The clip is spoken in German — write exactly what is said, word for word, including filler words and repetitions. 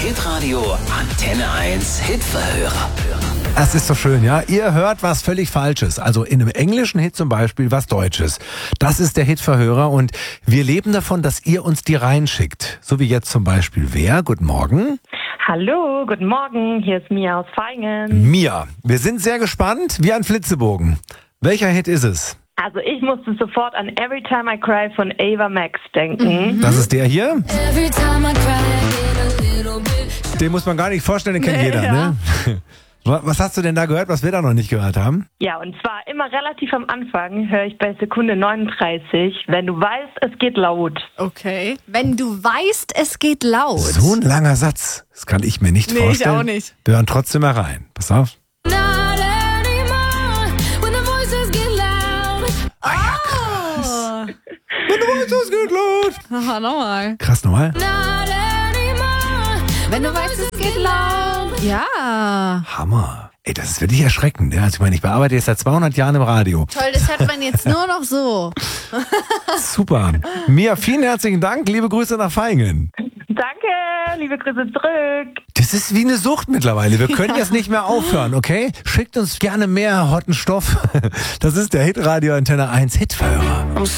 Hitradio Antenne eins Hitverhörer. Das ist so schön, ja. Ihr hört was völlig Falsches. Also in einem englischen Hit zum Beispiel was Deutsches. Das ist der Hitverhörer und wir leben davon, dass ihr uns die reinschickt. So wie jetzt zum Beispiel wer? Guten Morgen. Hallo, guten Morgen. Hier ist Mia aus Vaihingen. Mia, wir sind sehr gespannt, wie ein Flitzebogen. Welcher Hit ist es? Also ich musste sofort an Every Time I Cry von Ava Max denken. Mhm. Das ist der hier? Every time I cry, get a little bit. Den muss man gar nicht vorstellen, den kennt Nee, jeder, ja. ne? Was hast du denn da gehört, was wir da noch nicht gehört haben? Ja, und zwar immer relativ am Anfang höre ich bei Sekunde neununddreißig, wenn du weißt, es geht laut. Okay. Wenn du weißt, es geht laut. So ein langer Satz. Das kann ich mir nicht Nee, ich vorstellen. auch nicht. Wir hören trotzdem mal rein. Pass auf. Not anymore, when the voices get loud. Ah ja, krass. Wenn du weißt, es geht laut. Aha, nochmal. Krass, nochmal. Not anymore, Wenn du weißt, es geht laut. Ja. Hammer. Ey, das ist wirklich erschreckend. Ja? Also ich meine, ich bearbeite jetzt seit zweihundert Jahren im Radio. Toll, das hört man jetzt nur noch so. Super. Mia, vielen herzlichen Dank. Liebe Grüße nach Vaihingen. Danke, liebe Grüße zurück. Das ist wie eine Sucht mittlerweile. Wir können jetzt nicht mehr aufhören, okay? Schickt uns gerne mehr hotten Stoff. Das ist der Hitradio Antenne eins Hitverhörer.